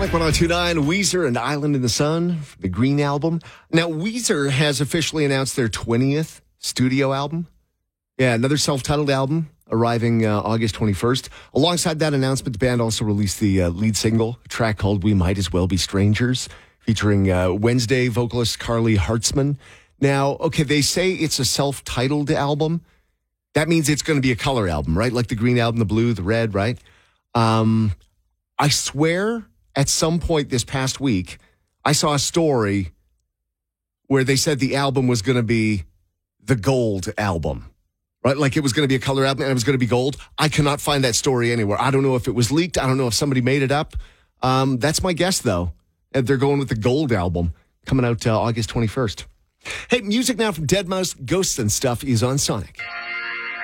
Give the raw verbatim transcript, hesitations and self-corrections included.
Sonic one oh two point nine, Weezer and Island in the Sun, the Green Album. Now, Weezer has officially announced their twentieth studio album. Yeah, another self-titled album arriving uh, August twenty-first. Alongside that announcement, the band also released the uh, lead single, a track called We Might As Well Be Strangers, featuring uh, Wednesday vocalist Carly Hartzman. Now, okay, they say it's a self-titled album. That means it's going to be a color album, right? Like the green album, the blue, the red, right? Um, I swear at some point this past week, I saw a story where they said the album was going to be the gold album, right? Like it was going to be a color album and it was going to be gold. I cannot find that story anywhere. I don't know if it was leaked. I don't know if somebody made it up. Um, that's my guess, though. And they're going with the gold album coming out uh, August twenty-first. Hey, music now from dead mouse, Ghosts and Stuff is on Sonic.